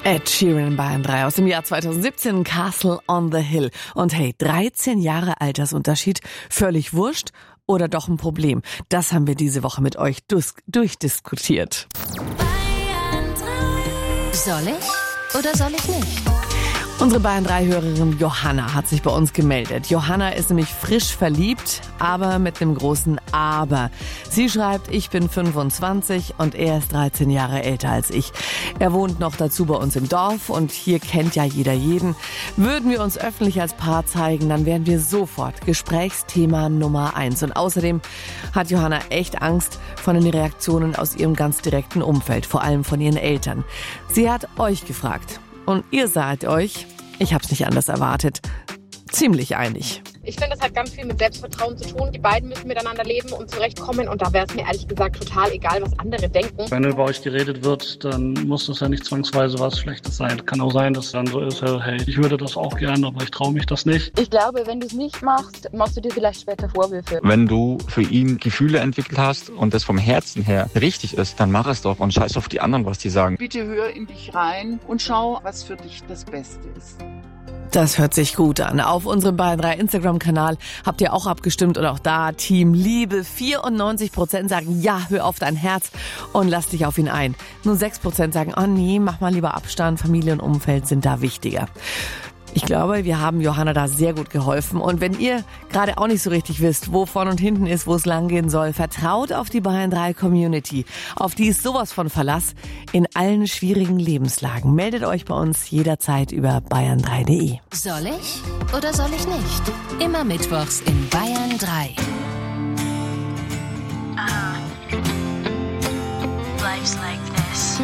Ed Sheeran Bayern 3 aus dem Jahr 2017, Castle on the Hill. Und hey, 13 Jahre Altersunterschied, völlig wurscht oder doch ein Problem? Das haben wir diese Woche mit euch durchdiskutiert. Soll ich oder soll ich nicht? Unsere Bayern 3-Hörerin Johanna hat sich bei uns gemeldet. Johanna ist nämlich frisch verliebt, aber mit einem großen Aber. Sie schreibt, ich bin 25 und er ist 13 Jahre älter als ich. Er wohnt noch dazu bei uns im Dorf und hier kennt ja jeder jeden. Würden wir uns öffentlich als Paar zeigen, dann wären wir sofort Gesprächsthema Nummer 1. Und außerdem hat Johanna echt Angst vor den Reaktionen aus ihrem ganz direkten Umfeld, vor allem von ihren Eltern. Sie hat euch gefragt. Und ihr seid euch, ich hab's nicht anders erwartet, ziemlich einig. Ich finde, das hat ganz viel mit Selbstvertrauen zu tun. Die beiden müssen miteinander leben und zurechtkommen. Und da wäre es mir ehrlich gesagt total egal, was andere denken. Wenn über euch geredet wird, dann muss das ja nicht zwangsweise was Schlechtes sein. Kann auch sein, dass dann so ist, hey, ich würde das auch gerne, aber ich traue mich das nicht. Ich glaube, wenn du es nicht machst, machst du dir vielleicht später Vorwürfe. Wenn du für ihn Gefühle entwickelt hast und das vom Herzen her richtig ist, dann mach es doch und scheiß auf die anderen, was die sagen. Bitte hör in dich rein und schau, was für dich das Beste ist. Das hört sich gut an. Auf unserem Bayern 3 Instagram-Kanal habt ihr auch abgestimmt und auch da Team Liebe. 94% sagen, ja, hör auf dein Herz und lass dich auf ihn ein. Nur 6% sagen, oh nee, mach mal lieber Abstand, Familie und Umfeld sind da wichtiger. Ich glaube, wir haben Johanna da sehr gut geholfen. Und wenn ihr gerade auch nicht so richtig wisst, wo vorn und hinten ist, wo es lang gehen soll, vertraut auf die Bayern 3 Community. Auf die ist sowas von Verlass in allen schwierigen Lebenslagen. Meldet euch bei uns jederzeit über bayern3.de. Soll ich oder soll ich nicht? Immer mittwochs in Bayern 3. Life's like